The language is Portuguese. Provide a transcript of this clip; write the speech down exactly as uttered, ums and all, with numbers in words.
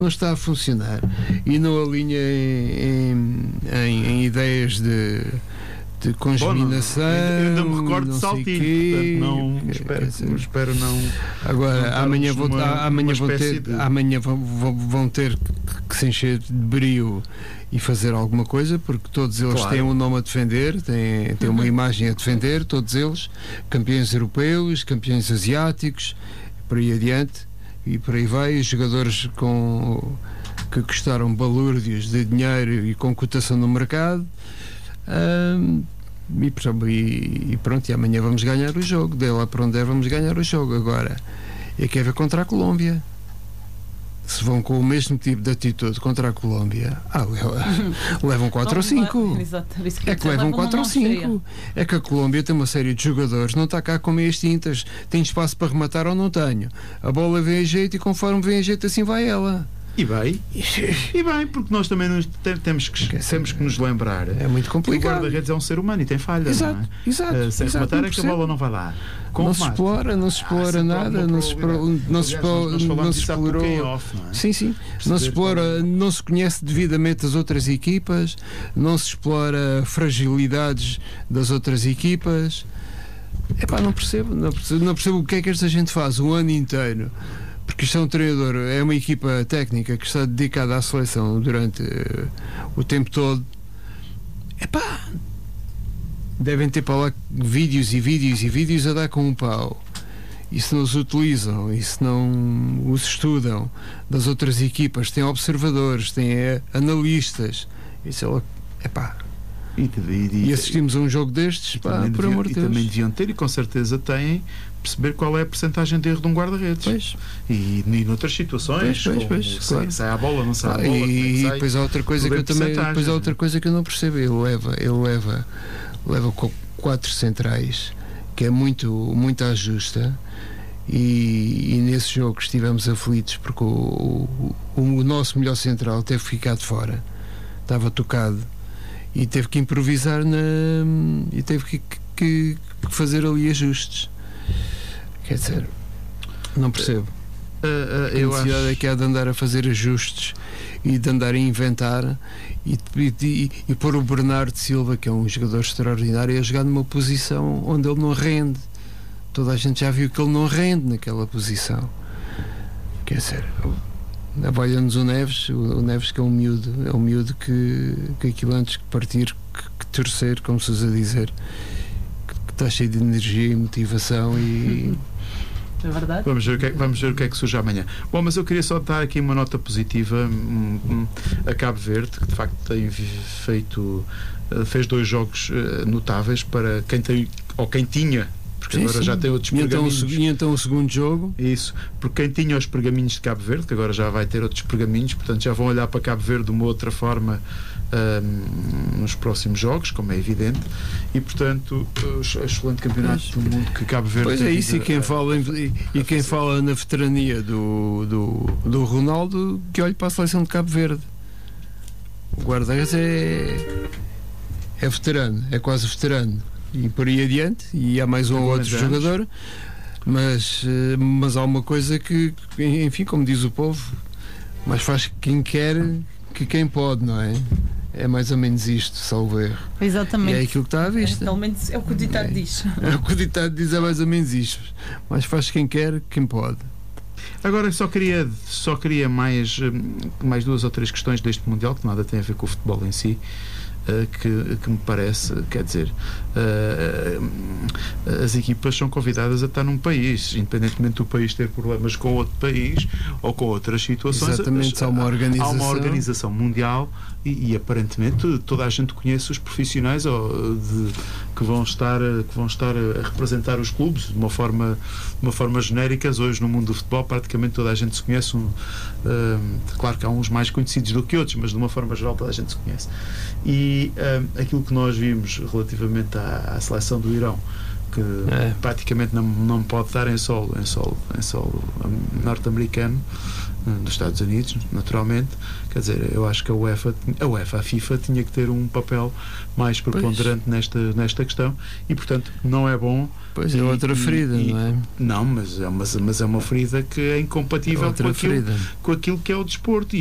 não está a funcionar e não alinha em, em, em ideias de, de congeminação. Bom, não, ainda me recordo não de Saltito, quê, não, quer, espero, quer dizer, espero não. agora, não amanhã, vou, uma, amanhã, uma vão ter, de... amanhã vão, vão, vão ter que se encher de brio e fazer alguma coisa, porque todos eles claro. têm um nome a defender, têm, têm uma imagem a defender, todos eles, campeões europeus, campeões asiáticos, por aí adiante. E por aí vai, os jogadores com, que custaram balúrdios de dinheiro e com cotação no mercado. Um, e, e, e pronto, e amanhã vamos ganhar o jogo. De lá para onde é, vamos ganhar o jogo. Agora, é que é ver contra a Colômbia. Se vão com o mesmo tipo de atitude contra a Colômbia, ah, levam quatro ou cinco. É que levam quatro ou cinco. É que a Colômbia tem uma série de jogadores, não está cá com meias tintas. Tem espaço para rematar ou não tenho? A bola vem a jeito e conforme vem a jeito assim vai ela. E bem, e bem, porque nós também nos, temos, que, temos que nos lembrar. É muito complicado. O guarda-redes é um ser humano e tem falhas. Exato, não é? exato. Uh, sem exato, rematar é que a bola não vai lá. Com não se explora, não se explora ah, nada, não se explorou, não se explorou, não se explorou. Off, não é? Sim, sim. Não se explora, não se conhece devidamente as outras equipas, não se explora fragilidades das outras equipas. Epá, não percebo, não percebo, não percebo o que é que esta gente faz o ano inteiro. Porque isto é um treinador, é uma equipa técnica que está dedicada à seleção durante uh, o tempo todo. Epá, devem ter para lá vídeos e vídeos e vídeos a dar com um pau. E se não os utilizam, e se não os estudam das outras equipas, têm observadores, têm uh, analistas. Isso é logo, epá. E, e, e assistimos a um jogo destes, pá, por amor de Deus. E também deviam ter, e com certeza têm, perceber qual é a percentagem de erro de um guarda-redes. Pois. E, e noutras situações, pois, pois, pois, sai, claro. sai a bola, não sai ah, a bola. E, sai, e depois há outra coisa que eu também, depois há outra coisa que eu não percebo. Ele leva, ele leva, leva com quatro centrais, que é muito, muito à justa. E, e nesse jogo estivemos aflitos porque o, o, o nosso melhor central teve que ficar de fora, estava tocado. E teve que improvisar na, e teve que, que, que fazer ali ajustes. Quer dizer, não percebo. Uh, uh, eu a necessidade acho... é que há de andar a fazer ajustes e de andar a inventar e, e, e, e pôr o Bernardo Silva, que é um jogador extraordinário, a jogar numa posição onde ele não rende. Toda a gente já viu que ele não rende naquela posição. Quer dizer, avalha-nos o Neves, o Neves que é um miúdo, é um miúdo que, que aquilo antes de partir, que, que torcer, como se usa dizer, que, que está cheio de energia e motivação e... É verdade. Vamos ver, o que é, vamos ver o que é que surge amanhã. Bom, mas eu queria só dar aqui uma nota positiva um, um, a Cabo Verde, que de facto tem feito, fez dois jogos uh, notáveis para quem tem, ou quem tinha, porque sim, agora sim. já tem outros e pergaminhos. Então, e então o segundo jogo? Isso, porque quem tinha os pergaminhos de Cabo Verde, que agora já vai ter outros pergaminhos, portanto já vão olhar para Cabo Verde de uma outra forma um, nos próximos jogos, como é evidente, e portanto o excelente campeonato pois. do mundo que Cabo Verde. Pois é isso, e quem, fala, em, e quem fala na veterania do, do, do Ronaldo, que olhe para a seleção de Cabo Verde. O guarda-redes é, é veterano, é quase veterano. E por aí adiante, e há mais um ou outro jogador, mas, mas há uma coisa que, enfim, como diz o povo, mais faz quem quer que quem pode, não é? É mais ou menos isto, salvo erro. Exatamente. E é aquilo que está à vista. É, pelo menos é o que o ditado é. diz. É o que o ditado diz, é mais ou menos isto. Mais faz quem quer, quem pode. Agora só queria, só queria mais, mais duas ou três questões deste Mundial, que nada tem a ver com o futebol em si. Uh, que, que me parece, quer dizer, uh, as equipas são convidadas a estar num país, independentemente do país ter problemas com outro país ou com outras situações. Exatamente, há uma organização, há uma organização mundial e, e aparentemente toda a gente conhece os profissionais ou, de, que, vão estar, que vão estar a representar os clubes de uma forma, de uma forma genérica. Hoje no mundo do futebol praticamente toda a gente se conhece, um, uh, claro que há uns mais conhecidos do que outros, mas de uma forma geral toda a gente se conhece. E E um, aquilo que nós vimos relativamente à, à seleção do Irão, que é. praticamente não, não pode estar em solo, em solo, em solo norte-americano, dos Estados Unidos, naturalmente. Quer dizer, eu acho que a UEFA, a UEFA, a FIFA tinha que ter um papel mais preponderante nesta, nesta questão e, portanto, não é bom. Pois é, e, outra ferida, e, não é? Não, mas é, uma, mas é uma ferida que é incompatível outra com aquilo, ferida. com aquilo que é o desporto.